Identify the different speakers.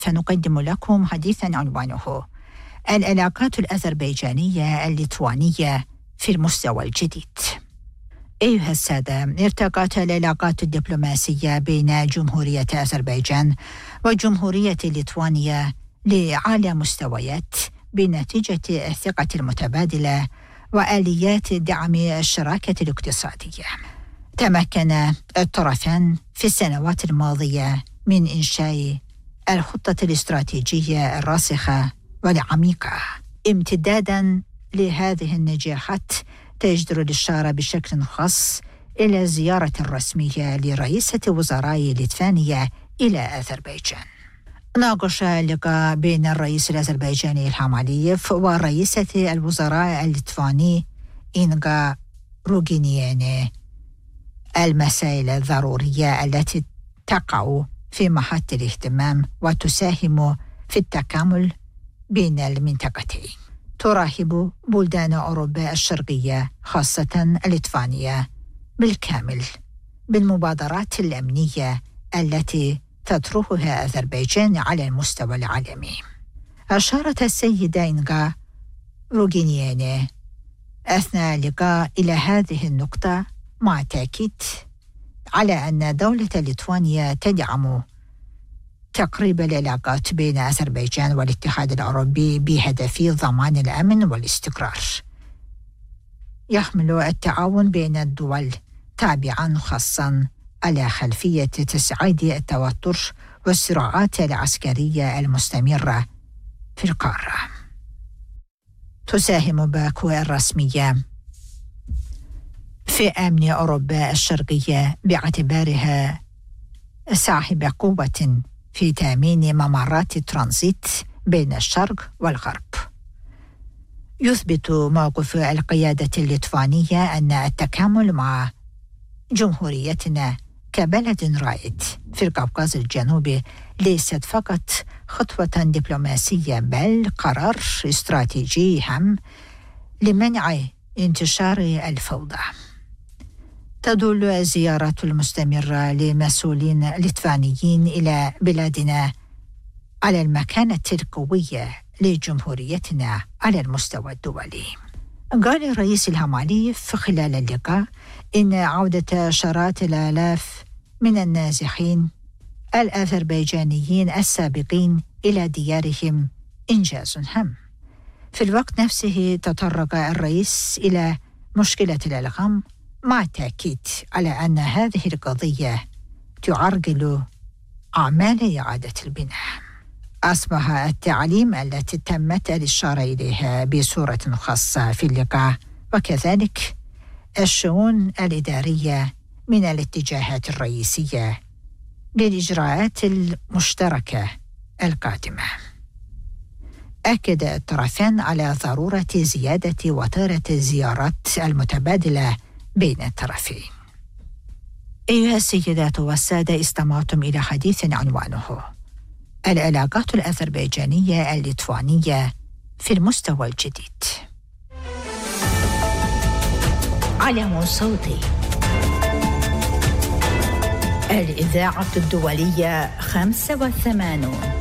Speaker 1: فنقدم لكم حديثاً عنوانه: العلاقات الأذربيجانية الليتوانية في المستوى الجديد. أيها السادة، ارتقت العلاقات الدبلوماسية بين جمهورية أذربيجان وجمهورية ليتوانيا لأعلى مستويات بنتيجة الثقة المتبادلة وآليات دعم الشراكة الاقتصادية. تمكن الطرفان في السنوات الماضية من إنشاء الخطة الاستراتيجية الراسخة والعميقة. امتداداً لهذه النجاحات تجدر الإشارة بشكل خاص إلى الزيارة الرسمية لرئيسة وزراء ليتوانيا إلى أذربيجان. ناقش اللقاء بين الرئيس الأذربيجاني إلهام علييف ورئيسة الوزراء الليتواني إنغا روغينياني المسائل الضرورية التي تقع في محط الاهتمام وتساهم في التكامل بين المنطقتين. ترحب بلدان أوروبا الشرقية خاصة ليتوانيا بالكامل بالمبادرات الأمنية التي تطرحها أذربيجان على المستوى العالمي. أشارت السيدة إنغا روغينياني أثناء اللقاء إلى هذه النقطة مع تأكيد على أن دولة ليتوانيا تدعم تقريب العلاقات بين أذربيجان والاتحاد الأوروبي بهدف ضمان الأمن والاستقرار. يحمل التعاون بين الدول تابعاً خاصاً على خلفية تصعيد التوتر والصراعات العسكرية المستمرة في القارة. تساهم باكو الرسمية في أمن أوروبا الشرقية باعتبارها صاحب قوة في تأمين ممرات الترانزيت بين الشرق والغرب. يثبت موقف القيادة الليتوانية أن التكامل مع جمهوريتنا كبلد رائد في القوقاز الجنوبي ليست فقط خطوة دبلوماسية بل قرار استراتيجي هام لمنع انتشار الفوضى. تدل الزيارات المستمرة لمسؤولين ليتوانيين إلى بلادنا على المكانة القوية لجمهوريتنا على المستوى الدولي. قال الرئيس إلهام علييف خلال اللقاء إن عودة عشرات الآلاف من النازحين الأذربيجانيين السابقين إلى ديارهم إنجاز هام. في الوقت نفسه تطرق الرئيس إلى مشكلة الألغام مع تأكيد على أن هذه القضية تعرقل أعمال إعادة البناء. أصبح التعليم التي تمت الإشارة إليها بصورة خاصة في اللقاء وكذلك الشؤون الإدارية من الاتجاهات الرئيسية للإجراءات المشتركة القادمة. أكد الطرفان على ضرورة زيادة وتيرة الزيارات المتبادلة بين الطرفين. أيها السيدات والسادة، استمعتم إلى حديث عنوانه: العلاقات الأذربيجانية الليتوانية في المستوى الجديد. علم صوتي، الإذاعة الدولية 85.